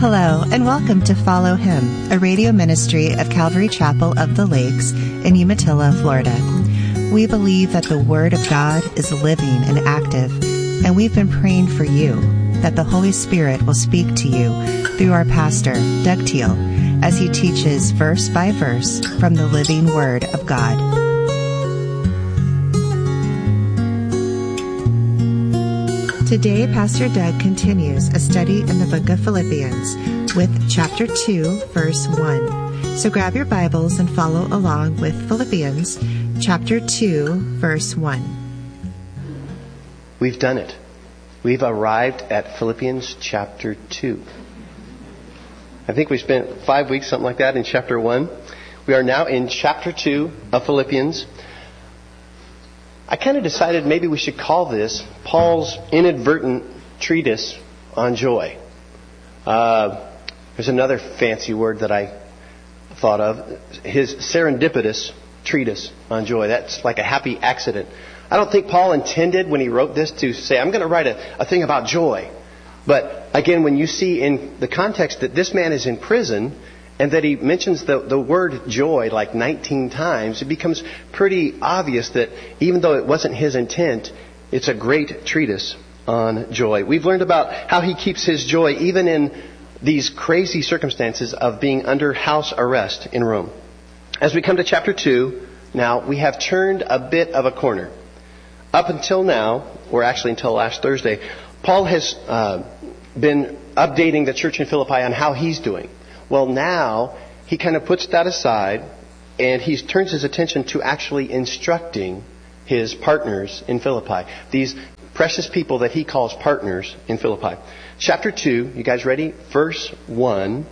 Hello, and welcome to Follow Him, a radio ministry of Calvary Chapel of the Lakes in Umatilla, Florida. We believe that the Word of God is living and active, and we've been praying for you that the Holy Spirit will speak to you through our pastor, Doug Teal, as he teaches verse by verse from the living Word of God. Today, Pastor Doug continues a study in the book of Philippians with chapter 2, verse 1. So grab your Bibles and follow along with Philippians chapter 2, verse 1. We've done it. We've arrived at Philippians chapter 2. I think we spent 5 weeks, something like that, in chapter 1. We are now in chapter 2 of Philippians. I kind of decided maybe we should call this Paul's inadvertent treatise on joy. There's another fancy word that I thought of. His serendipitous treatise on joy. That's like a happy accident. I don't think Paul intended when he wrote this to say, I'm going to write a thing about joy. But again, when you see in the context that this man is in prison and that he mentions the word joy like 19 times, it becomes pretty obvious that even though it wasn't his intent, it's a great treatise on joy. We've learned about how he keeps his joy even in these crazy circumstances of being under house arrest in Rome. As we come to chapter 2, now we have turned a bit of a corner. Up until now, or actually until last Thursday, Paul has been updating the church in Philippi on how he's doing. Well, now he kind of puts that aside and he turns his attention to actually instructing his partners in Philippi. These precious people that he calls partners in Philippi. Chapter 2, you guys ready? Verse 1.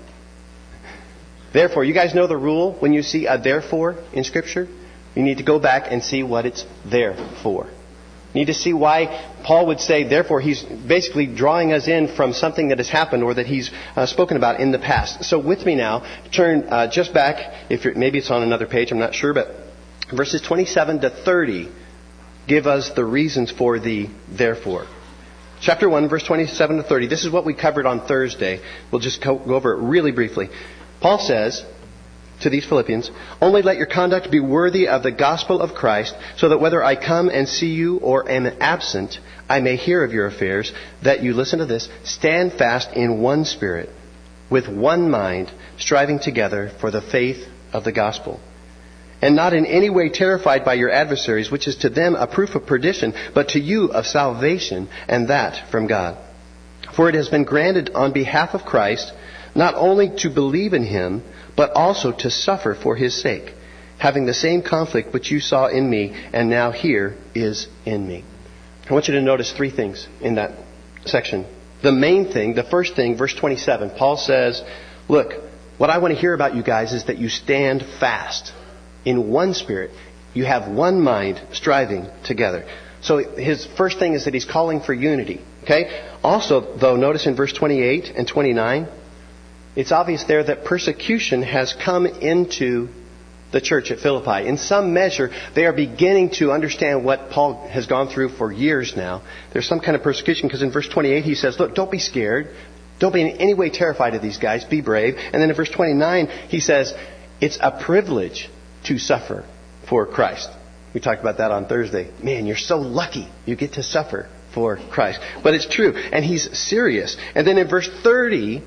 Therefore, you guys know the rule when you see a therefore in Scripture? You need to go back and see what it's there for. You need to see why Paul would say, therefore, he's basically drawing us in from something that has happened or that he's spoken about in the past. So with me now, turn just back, maybe it's on another page, I'm not sure, but verses 27 to 30 give us the reasons for the therefore. Chapter 1, verse 27 to 30. This is what we covered on Thursday. We'll just go over it really briefly. Paul says to these Philippians, only let your conduct be worthy of the gospel of Christ, so that whether I come and see you or am absent, I may hear of your affairs, that you, listen to this, stand fast in one spirit, with one mind, striving together for the faith of the gospel. And not in any way terrified by your adversaries, which is to them a proof of perdition, but to you of salvation, and that from God. For it has been granted on behalf of Christ, not only to believe in Him, but also to suffer for His sake, having the same conflict which you saw in me, and now here is in me. I want you to notice three things in that section. The main thing, the first thing, verse 27, Paul says, look, what I want to hear about you guys is that you stand fast in one spirit. You have one mind striving together. So his first thing is that he's calling for unity. Okay? Also, though, notice in verse 28 and 29, it's obvious there that persecution has come into the church at Philippi. In some measure, they are beginning to understand what Paul has gone through for years now. There's some kind of persecution because in verse 28 he says, look, don't be scared. Don't be in any way terrified of these guys. Be brave. And then in verse 29 he says, it's a privilege to suffer for Christ. We talked about that on Thursday. Man, you're so lucky you get to suffer for Christ. But it's true. And he's serious. And then in verse 30...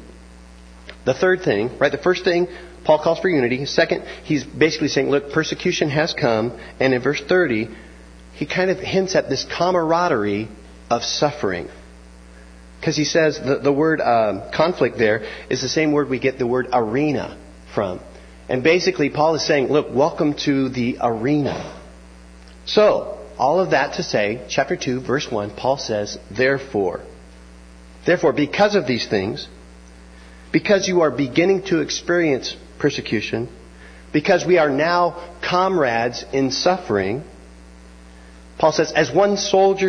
the third thing, right? The first thing, Paul calls for unity. Second, he's basically saying, look, persecution has come. And in verse 30, he kind of hints at this camaraderie of suffering. Because he says the word conflict there is the same word we get the word arena from. And basically, Paul is saying, look, welcome to the arena. So, all of that to say, chapter 2, verse 1, Paul says, therefore, because of these things, because you are beginning to experience persecution, because we are now comrades in suffering, Paul says, as one soldier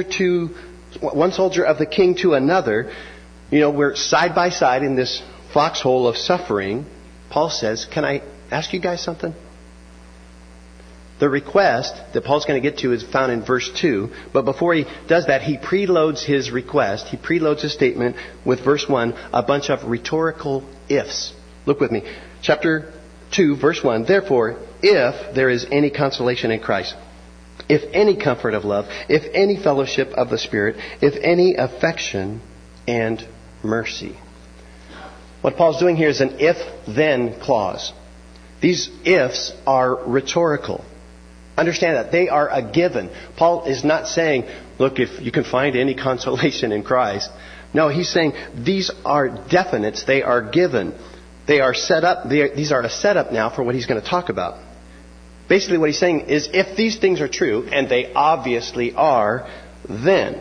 of the king to another, we're side by side in this foxhole of suffering. Paul says, can I ask you guys something? The request that Paul's going to get to is found in verse 2. But before he does that, he preloads his request. He preloads his statement with verse 1, a bunch of rhetorical ifs. Look with me. Chapter 2, verse 1. Therefore, if there is any consolation in Christ, if any comfort of love, if any fellowship of the Spirit, if any affection and mercy. What Paul's doing here is an if-then clause. These ifs are rhetorical. Understand that. They are a given. Paul is not saying, look, if you can find any consolation in Christ. No, he's saying these are definites. They are given. They are set up. These are a setup now for what he's going to talk about. Basically what he's saying is if these things are true, and they obviously are, then.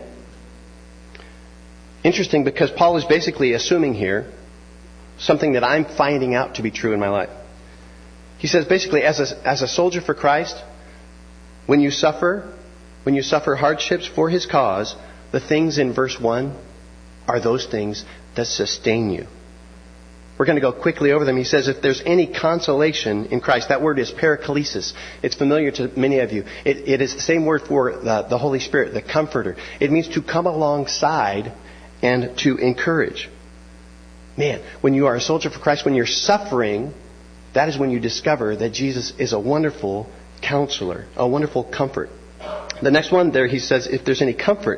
Interesting, because Paul is basically assuming here something that I'm finding out to be true in my life. He says basically, as a soldier for Christ, when you suffer hardships for His cause, the things in verse 1 are those things that sustain you. We're going to go quickly over them. He says, if there's any consolation in Christ, that word is paraklesis. It's familiar to many of you. It is the same word for the Holy Spirit, the Comforter. It means to come alongside and to encourage. Man, when you are a soldier for Christ, when you're suffering, that is when you discover that Jesus is a wonderful counselor, a wonderful comfort. The next one there, he says, if there's any comfort.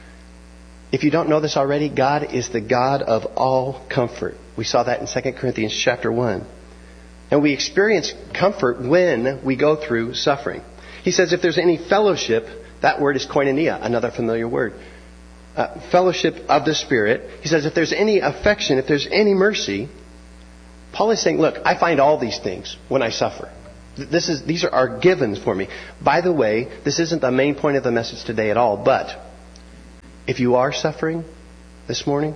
If you don't know this already, God is the God of all comfort. We saw that in 2 Corinthians chapter 1. And we experience comfort when we go through suffering. He says if there's any fellowship, that word is koinonia, another familiar word. Fellowship of the Spirit. He says if there's any affection, if there's any mercy, Paul is saying, look, I find all these things when I suffer. These are givens for me. By the way, this isn't the main point of the message today at all, but if you are suffering this morning,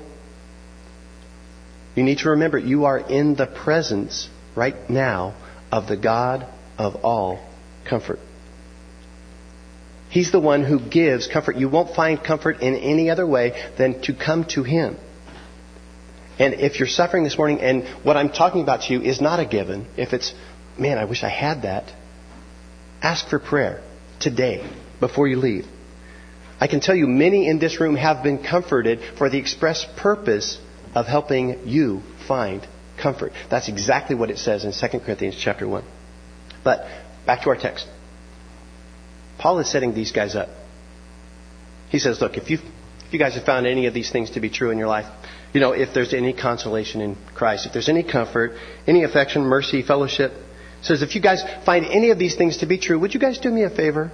you need to remember you are in the presence right now of the God of all comfort. He's the one who gives comfort. You won't find comfort in any other way than to come to Him. And if you're suffering this morning and what I'm talking about to you is not a given, if it's, man, I wish I had that, ask for prayer today before you leave. I can tell you many in this room have been comforted for the express purpose of helping you find comfort. That's exactly what it says in 2 Corinthians chapter 1. But back to our text. Paul is setting these guys up. He says, look, if you guys have found any of these things to be true in your life, if there's any consolation in Christ, if there's any comfort, any affection, mercy, fellowship, says if you guys find any of these things to be true, would you guys do me a favor?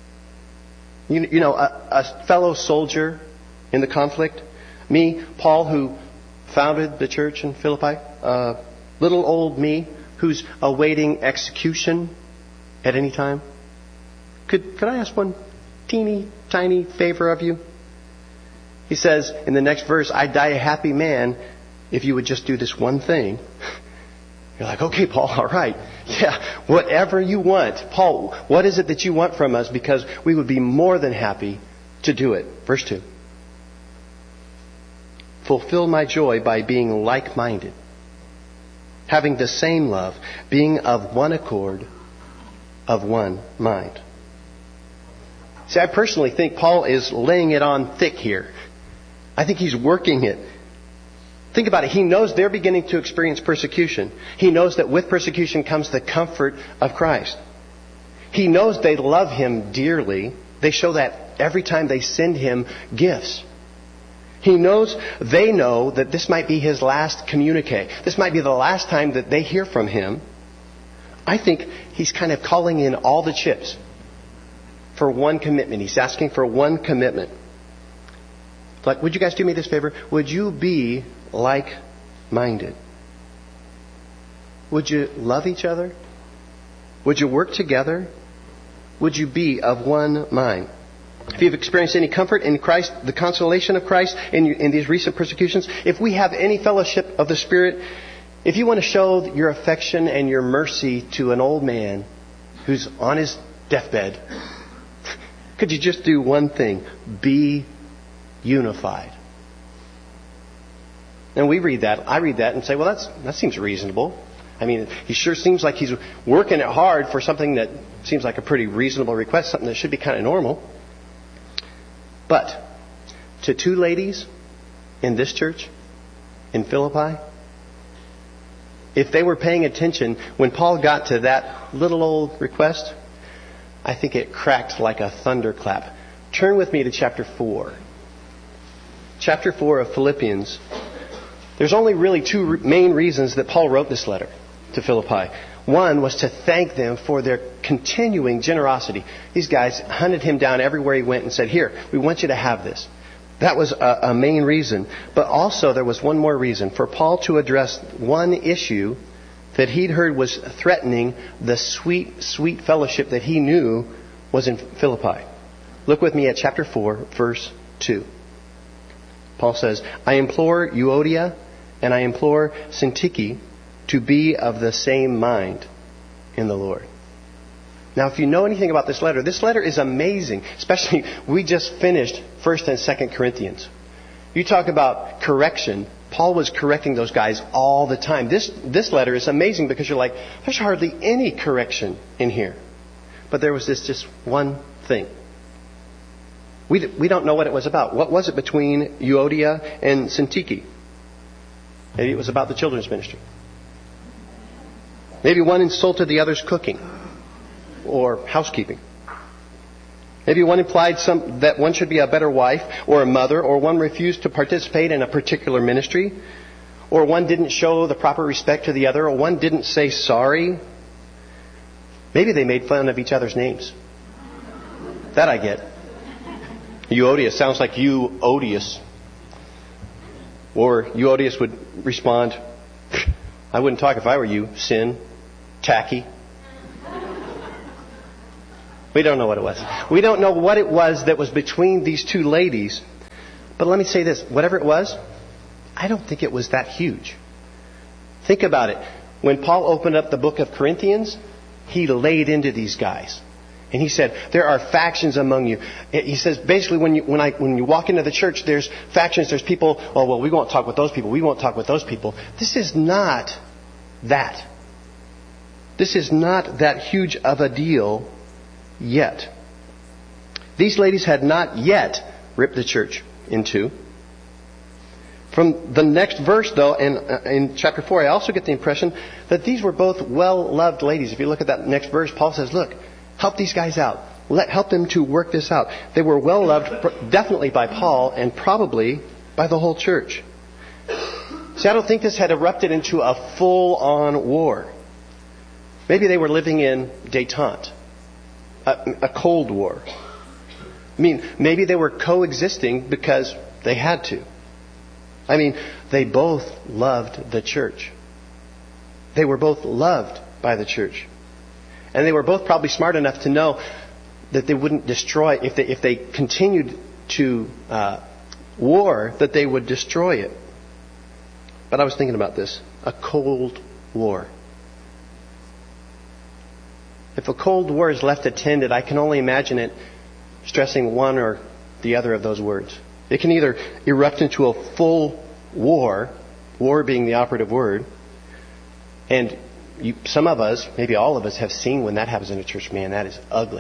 A fellow soldier in the conflict, me, Paul, who founded the church in Philippi, little old me who's awaiting execution at any time. Could I ask one teeny tiny favor of you? He says in the next verse, I'd die a happy man if you would just do this one thing. You're like, okay, Paul, all right. Yeah, whatever you want. Paul, what is it that you want from us? Because we would be more than happy to do it. Verse 2. Fulfill my joy by being like-minded, having the same love, being of one accord, of one mind. See, I personally think Paul is laying it on thick here. I think he's working it. Think about it. He knows they're beginning to experience persecution. He knows that with persecution comes the comfort of Christ. He knows they love Him dearly. They show that every time they send Him gifts. He knows they know that this might be His last communique. This might be the last time that they hear from Him. I think he's kind of calling in all the chips for one commitment. He's asking for one commitment. Like, would you guys do me this favor? Would you be like-minded? Would you love each other? Would you work together? Would you be of one mind? If you've experienced any comfort in Christ, the consolation of Christ in these recent persecutions, if we have any fellowship of the Spirit, if you want to show your affection and your mercy to an old man who's on his deathbed, could you just do one thing? Be unified. And we read that. I read that and say, well, that seems reasonable. I mean, he sure seems like he's working it hard for something that seems like a pretty reasonable request, something that should be kind of normal. But to two ladies in this church, in Philippi, if they were paying attention, when Paul got to that little old request, I think it cracked like a thunderclap. Turn with me to chapter 4. Chapter 4 of Philippians. There's only really two main reasons that Paul wrote this letter to Philippi. One was to thank them for their continuing generosity. These guys hunted him down everywhere he went and said, "Here, we want you to have this." That was a main reason. But also there was one more reason, for Paul to address one issue that he'd heard was threatening the sweet, sweet fellowship that he knew was in Philippi. Look with me at chapter 4, verse 2. Paul says, "I implore Euodia and I implore Syntyche to be of the same mind in the Lord." Now, if you know anything about this letter is amazing. Especially, we just finished 1st and 2nd Corinthians. You talk about correction. Paul was correcting those guys all the time. This letter is amazing because you're like, there's hardly any correction in here. But there was this just one thing. We don't know what it was about. What was it between Euodia and Syntyche? Maybe it was about the children's ministry. Maybe one insulted the other's cooking or housekeeping. Maybe one implied that one should be a better wife or a mother, or one refused to participate in a particular ministry, or one didn't show the proper respect to the other, or one didn't say sorry. Maybe they made fun of each other's names. That I get. Euodia sounds like you odious. Or Euodias would respond, "I wouldn't talk if I were you, sin, tacky." We don't know what it was. We don't know what it was that was between these two ladies. But let me say this. Whatever it was, I don't think it was that huge. Think about it. When Paul opened up the book of Corinthians, he laid into these guys. And he said, there are factions among you. He says, basically, when you walk into the church, there's factions, there's people, oh, well, we won't talk with those people. We won't talk with those people. This is not that. This is not that huge of a deal yet. These ladies had not yet ripped the church in two. From the next verse, though, in chapter 4, I also get the impression that these were both well-loved ladies. If you look at that next verse, Paul says, look, help these guys out. Help them to work this out. They were well-loved, definitely by Paul, and probably by the whole church. See, I don't think this had erupted into a full-on war. Maybe they were living in détente, a Cold War. I mean, maybe they were coexisting because they had to. I mean, they both loved the church. They were both loved by the church. And they were both probably smart enough to know that they wouldn't destroy, if they continued to war, that they would destroy it. But I was thinking about this. A Cold War. If a Cold War is left attended, I can only imagine it stressing one or the other of those words. It can either erupt into a full war being the operative word, and some of us, maybe all of us, have seen when that happens in a church. Man, that is ugly.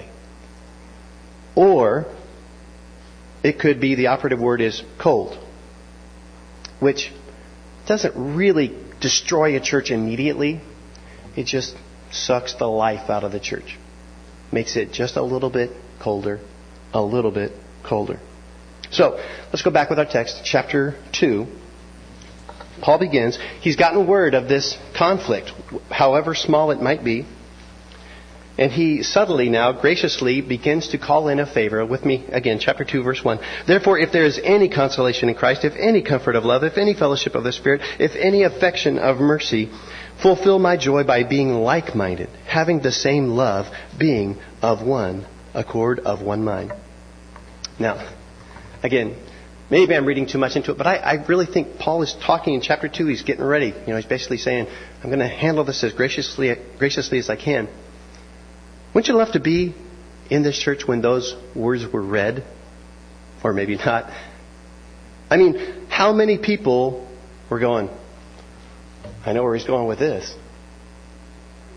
Or it could be the operative word is cold, which doesn't really destroy a church immediately. It just sucks the life out of the church. Makes it just a little bit colder, a little bit colder. So, let's go back with our text, chapter 2. Paul begins. He's gotten word of this conflict, however small it might be. And he subtly now, graciously, begins to call in a favor. With me again, chapter 2, verse 1. Therefore, if there is any consolation in Christ, if any comfort of love, if any fellowship of the Spirit, if any affection of mercy, fulfill my joy by being like-minded, having the same love, being of one accord, of one mind. Now, again, maybe I'm reading too much into it, but I really think Paul is talking in chapter 2. He's getting ready. He's basically saying, I'm going to handle this as graciously as I can. Wouldn't you love to be in this church when those words were read? Or maybe not. I mean, how many people were going, I know where he's going with this.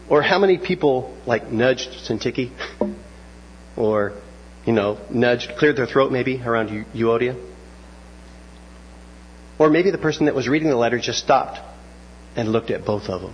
Or how many people like nudged Syntyche? Or, nudged, cleared their throat maybe around Euodia? Or maybe the person that was reading the letter just stopped and looked at both of them.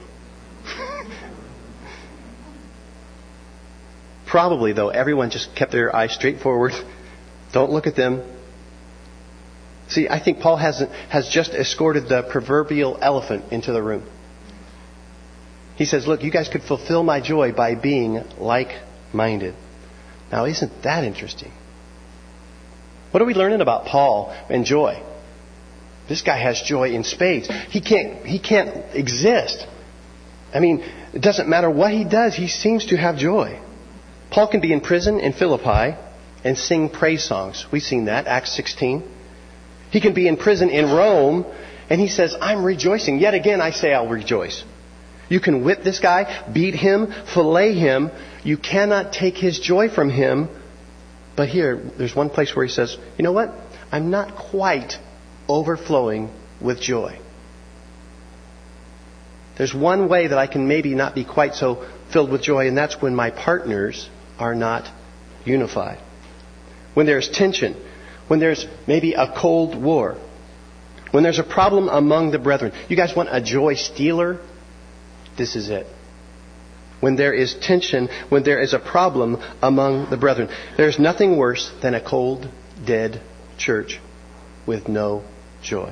Probably, though, everyone just kept their eyes straight forward. Don't look at them. See, I think Paul has just escorted the proverbial elephant into the room. He says, look, you guys could fulfill my joy by being like-minded. Now, isn't that interesting? What are we learning about Paul and joy? This guy has joy in spades. He can't exist. I mean, it doesn't matter what he does, he seems to have joy. Paul can be in prison in Philippi and sing praise songs. We've seen that, Acts 16. He can be in prison in Rome and he says, I'm rejoicing. Yet again, I say I'll rejoice. You can whip this guy, beat him, fillet him. You cannot take his joy from him. But here, there's one place where he says, you know what? I'm not quite overflowing with joy. There's one way that I can maybe not be quite so filled with joy, and that's when my partners are not unified. When there's tension, when there's maybe a cold war, when there's a problem among the brethren. You guys want a joy stealer? This is it. When there is tension, when there is a problem among the brethren. There's nothing worse than a cold, dead church with no joy.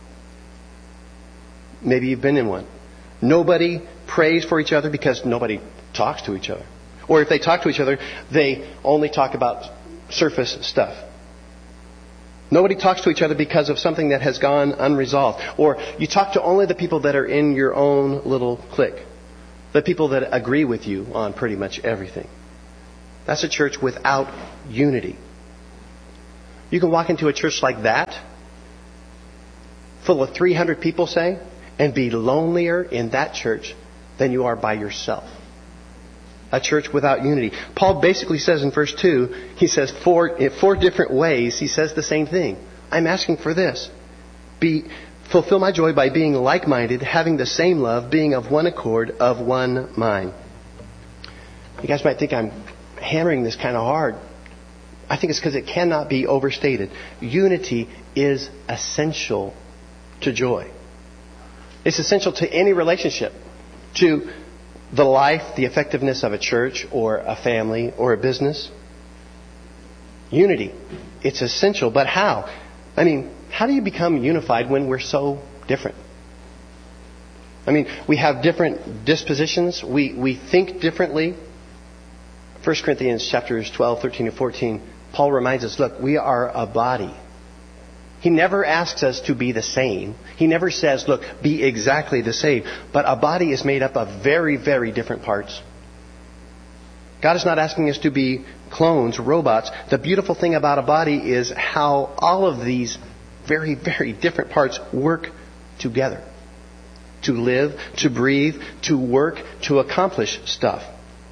Maybe you've been in one. Nobody prays for each other because nobody talks to each other. Or if they talk to each other, they only talk about surface stuff. Nobody talks to each other because of something that has gone unresolved. Or you talk to only the people that are in your own little clique. The people that agree with you on pretty much everything. That's a church without unity. You can walk into a church like that, full of 300 people, say, and be lonelier in that church than you are by yourself. A church without unity. Paul basically says in verse 2, he says in four different ways, he says the same thing. I'm asking for this. Fulfill my joy by being like-minded, having the same love, being of one accord, of one mind. You guys might think I'm hammering this kind of hard. I think it's because it cannot be overstated. Unity is essential to joy. It's essential to any relationship. To the life, the effectiveness of a church or a family or a business. Unity. It's essential. But how? I mean, how do you become unified when we're so different? I mean, we have different dispositions. We think differently. 1 Corinthians chapters 12, 13, and 14, Paul reminds us, look, we are a body. He never asks us to be the same. He never says, look, be exactly the same. But a body is made up of very, very different parts. God is not asking us to be clones, robots. The beautiful thing about a body is how all of these very, very different parts work together. To live, to breathe, to work, to accomplish stuff.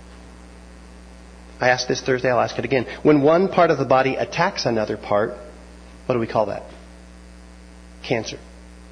I asked this Thursday, I'll ask it again. When one part of the body attacks another part, what do we call that? Cancer.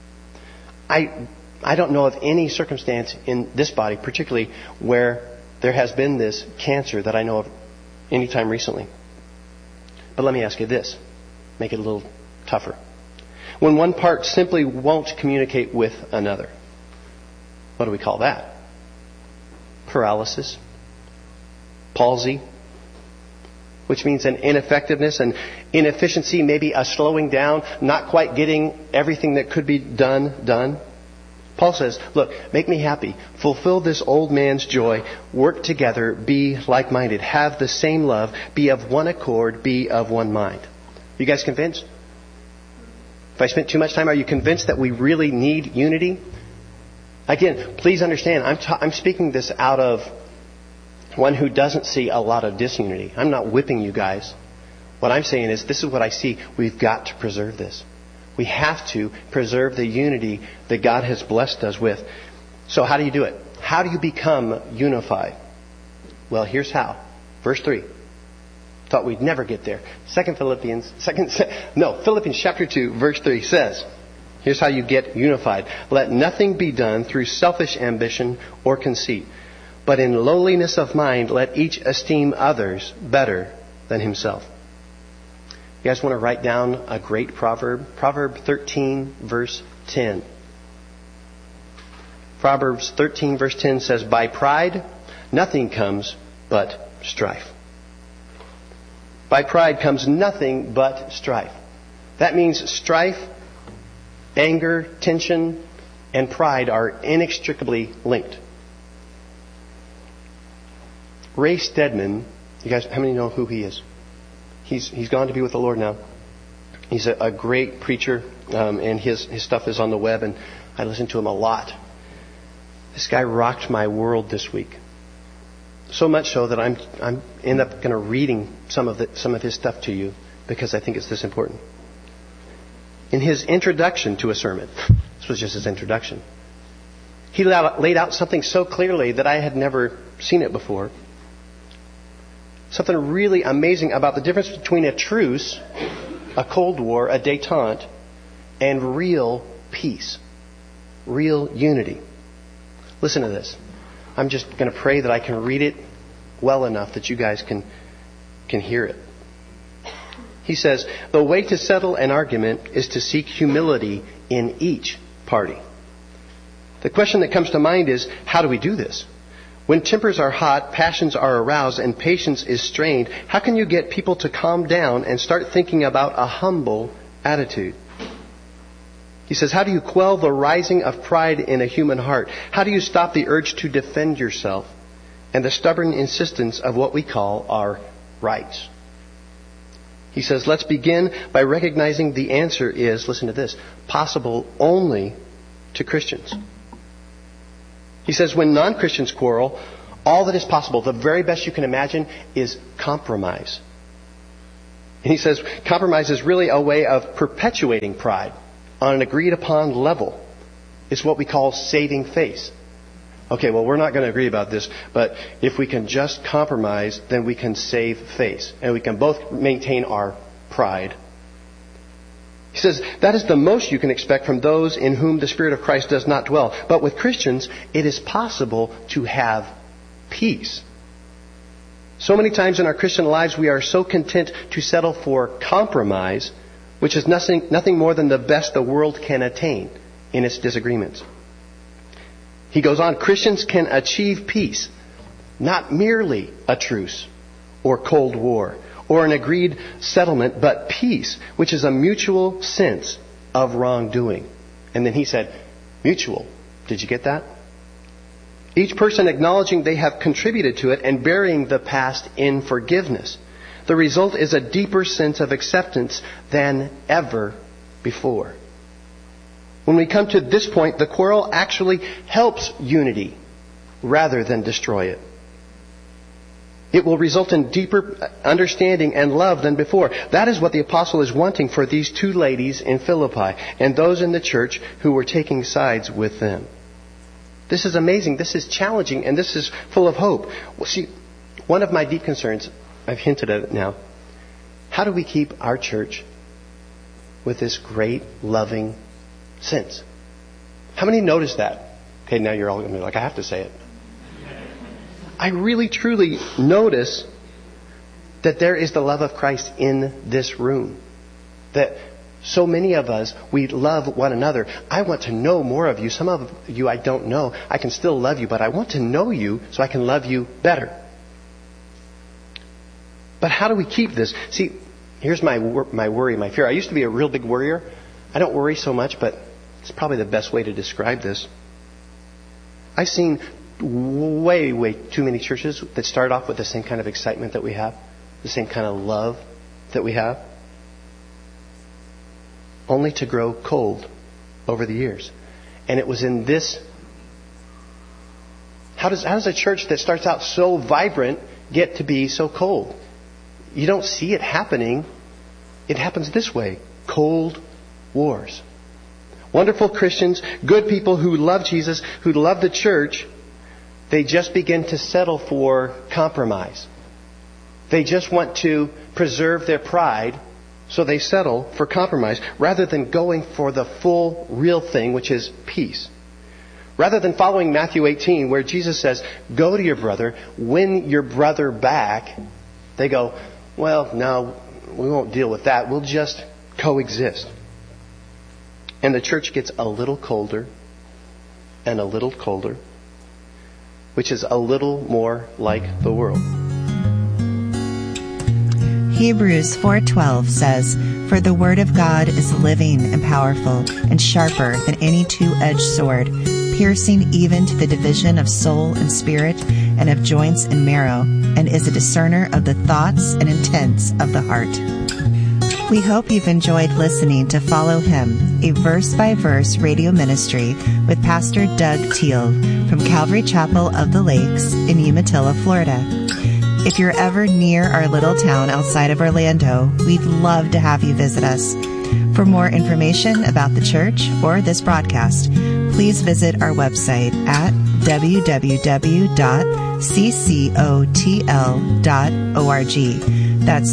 I don't know of any circumstance in this body, particularly, where there has been this cancer that I know of any time recently. But let me ask you this. Make it a little tougher. When one part simply won't communicate with another, what do we call that? Paralysis. Palsy. Which means an ineffectiveness, an inefficiency, maybe a slowing down, not quite getting everything that could be done. Paul says, look, make me happy. Fulfill this old man's joy. Work together. Be like-minded. Have the same love. Be of one accord. Be of one mind. You guys convinced? If I spent too much time, are you convinced that we really need unity? Again, please understand, I'm speaking this out of one who doesn't see a lot of disunity. I'm not whipping you guys. What I'm saying is, this is what I see. We've got to preserve this. We have to preserve the unity that God has blessed us with. So how do you do it? How do you become unified? Well, here's how. Verse 3. Thought we'd never get there. Philippians chapter 2, verse 3 says, here's how you get unified. Let nothing be done through selfish ambition or conceit. but in lowliness of mind let each esteem others better than himself. You guys want to write down a great proverb? Proverb 13, verse 10. Proverbs 13, verse 10 says, by pride nothing comes but strife. By pride comes nothing but strife. That means strife, anger, tension, and pride are inextricably linked. Ray Stedman, you guys, how many know who he is? He's gone to be with the Lord now. He's a great preacher, and his stuff is on the web, and I listen to him a lot. This guy rocked my world this week. So much so that I'm end up going to reading some of his stuff to you because I think it's this important. In his introduction to a sermon, this was just his introduction, he laid out something so clearly that I had never seen it before. Something really amazing about the difference between a truce, a Cold War, a détente, and real peace, real unity. Listen to this. I'm just going to pray that I can read it well enough that you guys can hear it. He says, the way to settle an argument is to seek humility in each party. The question that comes to mind is, how do we do this? When tempers are hot, passions are aroused, and patience is strained, how can you get people to calm down and start thinking about a humble attitude? He says, how do you quell the rising of pride in a human heart? How do you stop the urge to defend yourself and the stubborn insistence of what we call our rights? He says, let's begin by recognizing the answer is, listen to this, possible only to Christians. He says, when non-Christians quarrel, all that is possible, the very best you can imagine, is compromise. And he says, compromise is really a way of perpetuating pride on an agreed upon level. It's what we call saving face. Okay, well, we're not going to agree about this, but if we can just compromise, then we can save face. And we can both maintain our pride. He says, that is the most you can expect from those in whom the Spirit of Christ does not dwell. But with Christians, it is possible to have peace. So many times in our Christian lives, we are so content to settle for compromise, which is nothing more than the best the world can attain in its disagreements. He goes on, Christians can achieve peace, not merely a truce or Cold War or an agreed settlement, but peace, which is a mutual sense of wrongdoing. And then he said, mutual. Did you get that? Each person acknowledging they have contributed to it and burying the past in forgiveness. The result is a deeper sense of acceptance than ever before. When we come to this point, the quarrel actually helps unity rather than destroy it. It will result in deeper understanding and love than before. That is what the apostle is wanting for these two ladies in Philippi and those in the church who were taking sides with them. This is amazing. This is challenging, and this is full of hope. Well, see, one of my deep concerns, I've hinted at it now, how do we keep our church with this great, loving sense? How many notice that? Okay, now you're all going to be like, I have to say it. I really, truly notice that there is the love of Christ in this room. That so many of us, we love one another. I want to know more of you. Some of you I don't know. I can still love you, but I want to know you so I can love you better. But how do we keep this? See, here's my worry, my fear. I used to be a real big worrier. I don't worry so much, but it's probably the best way to describe this. I've seen way too many churches that start off with the same kind of excitement that we have, the same kind of love that we have, only to grow cold over the years. And it was in this... How does a church that starts out so vibrant get to be so cold? You don't see it happening. It happens this way. Cold wars. Wonderful Christians, good people who love Jesus, who love the church, they just begin to settle for compromise. They just want to preserve their pride, so they settle for compromise rather than going for the full, real thing, which is peace. Rather than following Matthew 18, where Jesus says, go to your brother, win your brother back, they go, well, no, we won't deal with that. We'll just coexist. And the church gets a little colder and a little colder, which is a little more like the world. Hebrews 4:12 says, "For the word of God is living and powerful and sharper than any two-edged sword, piercing even to the division of soul and spirit and of joints and marrow, and is a discerner of the thoughts and intents of the heart." We hope you've enjoyed listening to Follow Him, a verse-by-verse radio ministry with Pastor Doug Teal from Calvary Chapel of the Lakes in Umatilla, Florida. If you're ever near our little town outside of Orlando, we'd love to have you visit us. For more information about the church or this broadcast, please visit our website at www.ccotl.org. That's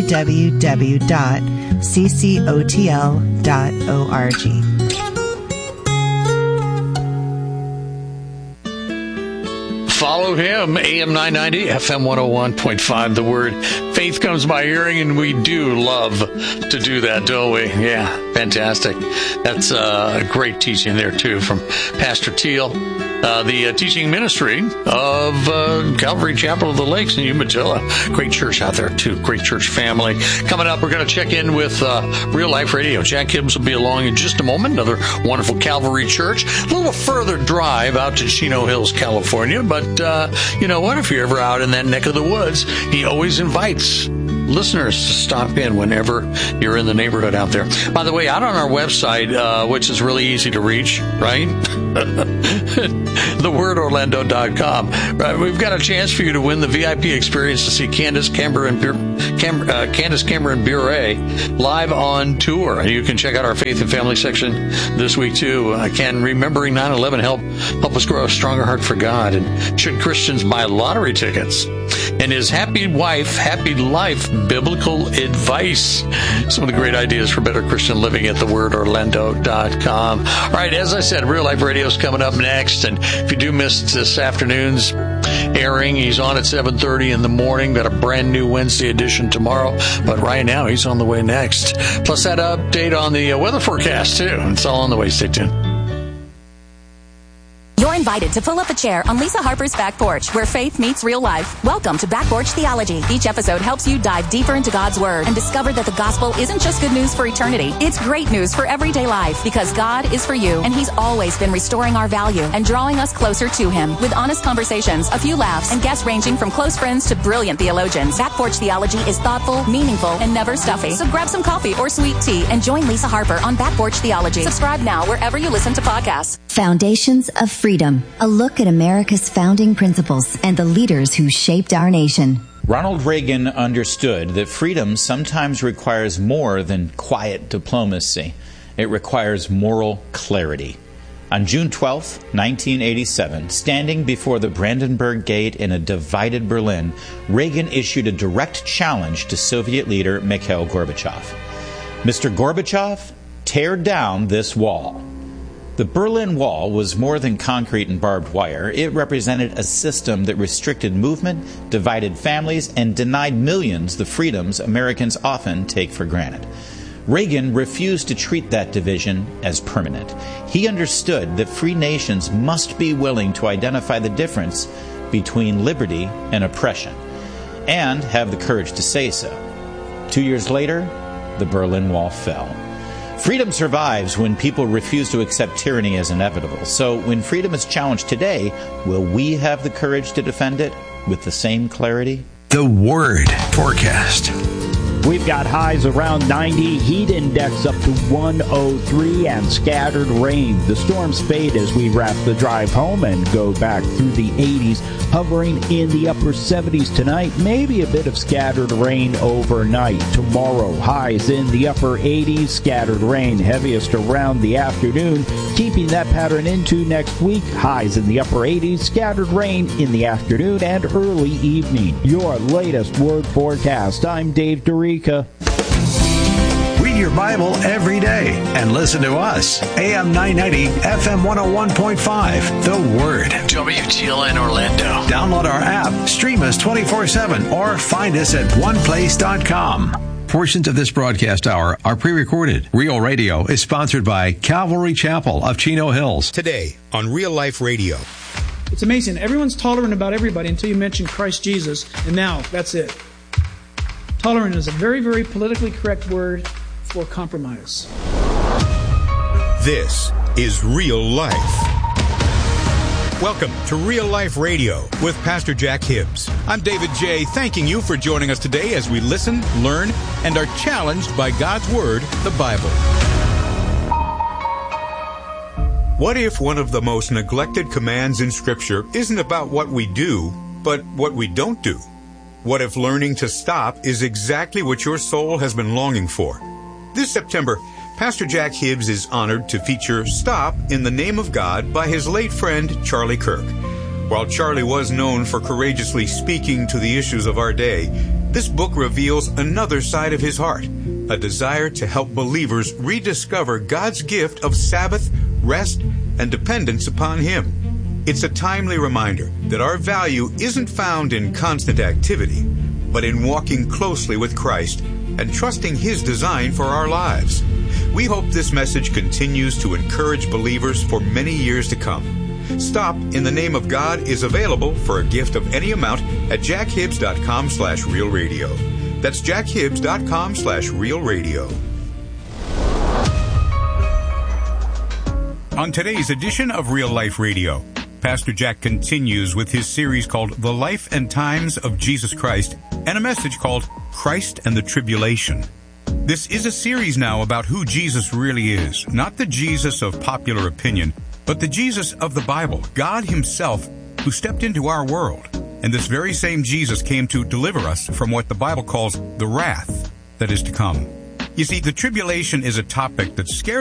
www.ccotl.org. Follow Him, AM 990, FM 101.5, The Word. Faith comes by hearing, and we do love to do that, don't we? Yeah, fantastic. That's a great teaching there, too, from Pastor Teal. The teaching ministry of Calvary Chapel of the Lakes in Umatilla. Great church out there, too. Great church family. Coming up, we're going to check in with Real Life Radio. Jack Hibbs will be along in just a moment. Another wonderful Calvary church. A little further drive out to Chino Hills, California. But you know what? If you're ever out in that neck of the woods, he always invites listeners to stop in whenever you're in the neighborhood out there. By the way, out on our website, which is really easy to reach, right? thewordorlando.com. Right, we've got a chance for you to win the VIP experience to see Candace Cameron Bure live on tour. You can check out our Faith and Family section this week too. Can remembering 9/11 help us grow a stronger heart for God? And should Christians buy lottery tickets? And is Happy Wife, Happy Life biblical advice? Some of the great ideas for better Christian living at thewordorlando.com. All right, as I said, Real Life Radio is coming up next. And if you do miss this afternoon's airing, he's on at 7:30 in the morning. Got a brand new Wednesday edition tomorrow. But right now, he's on the way next. Plus that update on the weather forecast, too. It's all on the way. Stay tuned. You're invited to pull up a chair on Lisa Harper's Back Porch, where faith meets real life. Welcome to Back Porch Theology. Each episode helps you dive deeper into God's Word and discover that the gospel isn't just good news for eternity. It's great news for everyday life, because God is for you, and He's always been restoring our value and drawing us closer to Him with honest conversations, a few laughs, and guests ranging from close friends to brilliant theologians. Back Porch Theology is thoughtful, meaningful, and never stuffy. So grab some coffee or sweet tea and join Lisa Harper on Back Porch Theology. Subscribe now wherever you listen to podcasts. Foundations of Freedom, a look at America's founding principles and the leaders who shaped our nation. Ronald Reagan understood that freedom sometimes requires more than quiet diplomacy. It requires moral clarity. On June 12, 1987, standing before the Brandenburg Gate in a divided Berlin, Reagan issued a direct challenge to Soviet leader Mikhail Gorbachev. Mr. Gorbachev, tear down this wall. The Berlin Wall was more than concrete and barbed wire. It represented a system that restricted movement, divided families, and denied millions the freedoms Americans often take for granted. Reagan refused to treat that division as permanent. He understood that free nations must be willing to identify the difference between liberty and oppression, and have the courage to say so. 2 years later, the Berlin Wall fell. Freedom survives when people refuse to accept tyranny as inevitable. So when freedom is challenged today, will we have the courage to defend it with the same clarity? The Word Forecast. We've got highs around 90, heat index up to 103, and scattered rain. The storms fade as we wrap the drive home and go back through the 80s, hovering in the upper 70s tonight. Maybe a bit of scattered rain overnight. Tomorrow, highs in the upper 80s, scattered rain heaviest around the afternoon. Keeping that pattern into next week, highs in the upper 80s, scattered rain in the afternoon and early evening. Your latest Word Forecast. I'm Dave Dorica. We your Bible every day and listen to us. AM 990, FM 101.5. The Word. WTLN Orlando. Download our app, stream us 24/7, or find us at oneplace.com. Portions of this broadcast hour are pre-recorded. Real Radio is sponsored by Calvary Chapel of Chino Hills. Today on Real Life Radio. It's amazing. Everyone's tolerant about everybody until you mention Christ Jesus, and now that's it. Tolerant is a very, very politically correct word for compromise. This is Real Life. Welcome to Real Life Radio with Pastor Jack Hibbs. I'm David J., thanking you for joining us today as we listen, learn, and are challenged by God's Word, the Bible. What if one of the most neglected commands in Scripture isn't about what we do, but what we don't do? What if learning to stop is exactly what your soul has been longing for? This September, Pastor Jack Hibbs is honored to feature Stop in the Name of God by his late friend Charlie Kirk. While Charlie was known for courageously speaking to the issues of our day, this book reveals another side of his heart, a desire to help believers rediscover God's gift of Sabbath, rest, and dependence upon Him. It's a timely reminder that our value isn't found in constant activity, but in walking closely with Christ and trusting His design for our lives. We hope this message continues to encourage believers for many years to come. Stop in the Name of God is available for a gift of any amount at jackhibbs.com/realradio. That's jackhibbs.com/realradio. On today's edition of Real Life Radio, Pastor Jack continues with his series called The Life and Times of Jesus Christ and a message called Christ and the Tribulation. This is a series now about who Jesus really is, not the Jesus of popular opinion, but the Jesus of the Bible, God Himself, who stepped into our world. And this very same Jesus came to deliver us from what the Bible calls the wrath that is to come. You see, the tribulation is a topic that scares